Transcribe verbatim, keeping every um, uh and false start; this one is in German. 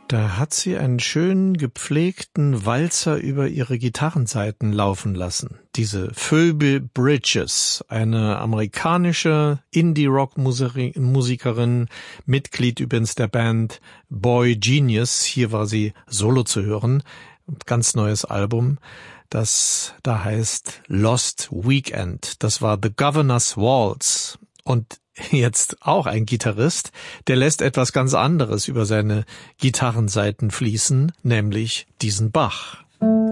Da hat sie einen schön gepflegten Walzer über ihre Gitarrensaiten laufen lassen. Diese Phoebe Bridgers, eine amerikanische Indie-Rock-Musikerin, Mitglied übrigens der Band Boy Genius. Hier war sie solo zu hören. Ganz neues Album, das da heißt Lost Weekend. Das war The Governor's Waltz. Und jetzt auch ein Gitarrist, der lässt etwas ganz anderes über seine Gitarrensaiten fließen, nämlich diesen Bach.